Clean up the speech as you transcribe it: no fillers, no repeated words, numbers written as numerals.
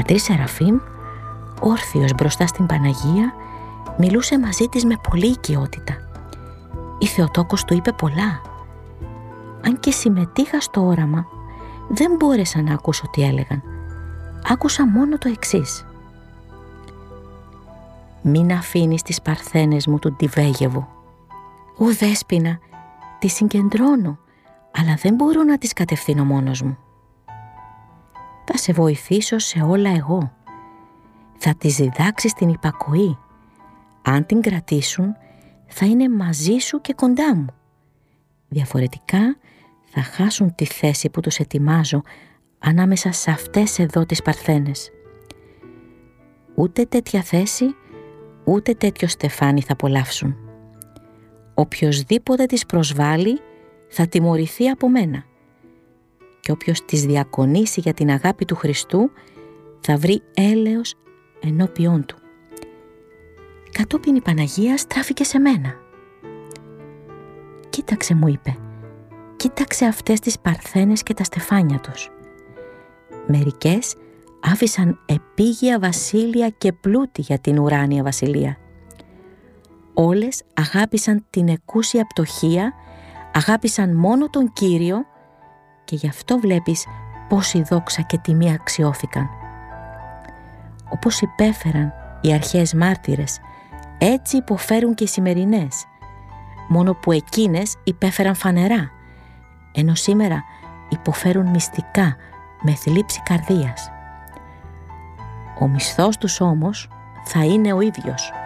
πατρίς Σεραφείμ, όρθιος μπροστά στην Παναγία, μιλούσε μαζί της με πολλή οικειότητα. Η Θεοτόκος του είπε πολλά. Αν και συμμετείχα στο όραμα, δεν μπόρεσα να ακούσω τι έλεγαν. Άκουσα μόνο το εξής: «Μην αφήνεις τις παρθένες μου του Ντιβέγεβο». «Ω Δέσποινα, τις συγκεντρώνω, αλλά δεν μπορώ να τις κατευθύνω μόνος μου». «Θα σε βοηθήσω σε όλα εγώ. Θα τις διδάξεις την υπακοή. Αν την κρατήσουν, θα είναι μαζί σου και κοντά μου. Διαφορετικά θα χάσουν τη θέση που τους ετοιμάζω ανάμεσα σε αυτές εδώ τις παρθένες. Ούτε τέτοια θέση, ούτε τέτοιο στεφάνι θα απολαύσουν. Οποιοσδήποτε τις προσβάλλει θα τιμωρηθεί από μένα. Και όποιος τις διακονήσει για την αγάπη του Χριστού θα βρει έλεος ενώπιόν του». Κατόπιν η Παναγία στράφηκε σε μένα. «Κοίταξε», μου είπε, «κοίταξε αυτές τις παρθένες και τα στεφάνια τους. Μερικές άφησαν επίγεια βασίλεια και πλούτη για την ουράνια βασιλεία. Όλες αγάπησαν την εκούσια πτωχία, αγάπησαν μόνο τον Κύριο και γι' αυτό βλέπεις πόση δόξα και τιμή αξιώθηκαν. Όπως υπέφεραν οι αρχαίες μάρτυρες, έτσι υποφέρουν και οι σημερινές, μόνο που εκείνες υπέφεραν φανερά, ενώ σήμερα υποφέρουν μυστικά με θλίψη καρδίας. Ο μισθός τους όμως θα είναι ο ίδιος».